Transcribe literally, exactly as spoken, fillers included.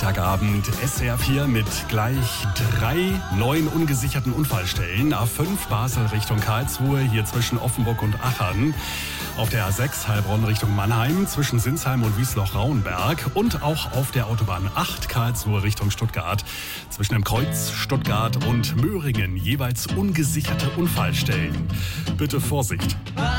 Freitagabend S R vier mit gleich drei neuen ungesicherten Unfallstellen. A fünf Basel Richtung Karlsruhe, hier zwischen Offenburg und Achern. Auf der A sechs Heilbronn Richtung Mannheim, zwischen Sinsheim und Wiesloch-Rauenberg. Und auch auf der Autobahn acht Karlsruhe Richtung Stuttgart, zwischen dem Kreuz Stuttgart und Möhringen, jeweils ungesicherte Unfallstellen. Bitte Vorsicht!